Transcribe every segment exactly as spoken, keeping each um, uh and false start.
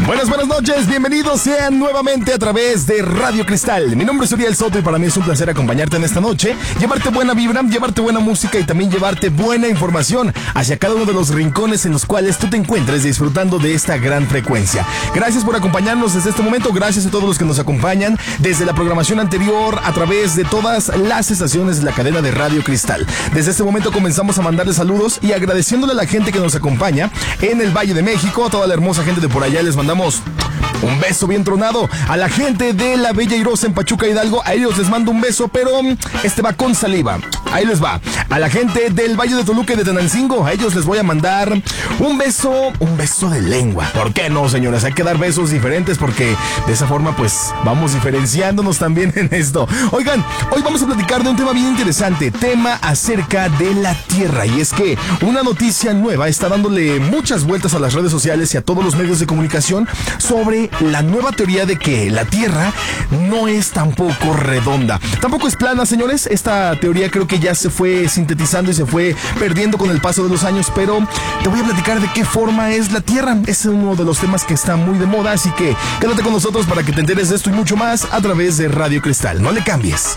Buenas, buenas noches, bienvenidos sean nuevamente a través de Radio Cristal. Mi nombre es Uriel Soto y para mí es un placer acompañarte en esta noche, llevarte buena vibra, llevarte buena música y también llevarte buena información hacia cada uno de los rincones en los cuales tú te encuentres disfrutando de esta gran frecuencia. Gracias por acompañarnos desde este momento, gracias a todos los que nos acompañan desde la programación anterior a través de todas las estaciones de la cadena de Radio Cristal. Desde este momento comenzamos a mandarles saludos y agradeciéndole a la gente que nos acompaña en el Valle de México, a toda la hermosa gente de por allá les mandamos un beso bien tronado. A la gente de la Bella Airosa en Pachuca Hidalgo, a ellos les mando un beso, pero este va con saliva. Ahí les va. A la gente del Valle de Toluca y de Tenancingo, a ellos les voy a mandar un beso, un beso de lengua. ¿Por qué no, señores? Hay que dar besos diferentes porque de esa forma pues vamos diferenciándonos también en esto. Oigan, hoy vamos a platicar de un tema bien interesante, tema acerca de la Tierra. Y es que una noticia nueva está dándole muchas vueltas a las redes sociales y a todos los medios de comunicación sobre la nueva teoría de que la Tierra no es tampoco redonda. Tampoco es plana, señores. Esta teoría creo que ya se fue sintetizando y se fue perdiendo con el paso de los años, pero te voy a platicar de qué forma es la Tierra. Es uno de los temas que está muy de moda, así que quédate con nosotros para que te enteres de esto y mucho más a través de Radio Cristal. No le cambies.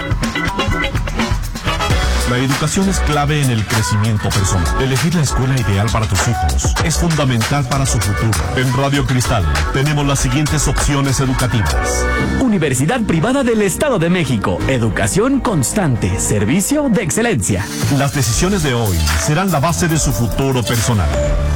La educación es clave en el crecimiento personal. Elegir la escuela ideal para tus hijos es fundamental para su futuro. En Radio Cristal tenemos las siguientes opciones educativas. Universidad Privada del Estado de México. Educación constante. Servicio de excelencia. Las decisiones de hoy serán la base de su futuro personal.